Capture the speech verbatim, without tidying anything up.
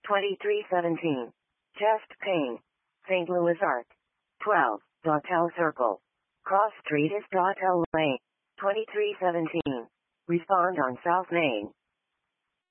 twenty-three seventeen. Chest pain. Saint Louis Arc. twelve. Dotell Circle. Cross Street is Dotell Lane. twenty-three seventeen. Respond on South Main.